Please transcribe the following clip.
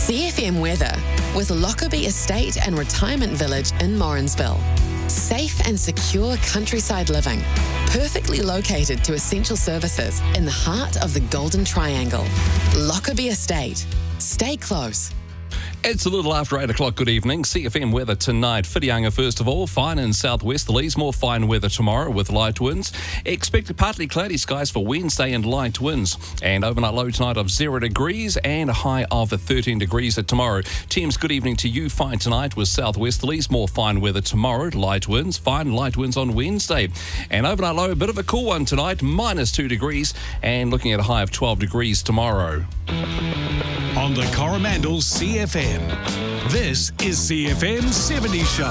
CFM weather with Lockerbie Estate and Retirement Village in Morrinsville. Safe and secure countryside living, perfectly located to essential services in the heart of the Golden Triangle. Lockerbie Estate. Stay close. It's a little after 8 o'clock. Good evening. CFM weather tonight. Whitianga, first of all, fine in southwesterlies. More fine weather tomorrow with light winds. Expected partly cloudy skies for Wednesday and light winds. And overnight low tonight of 0 degrees and a high of 13 degrees tomorrow. Teams, good evening to you. Fine tonight with southwesterlies. More fine weather tomorrow. Light winds. Fine light winds on Wednesday. And overnight low, a bit of a cool one tonight. -2 degrees and looking at a high of 12 degrees tomorrow. On the Coromandel CFM. This is CFM 70 Show.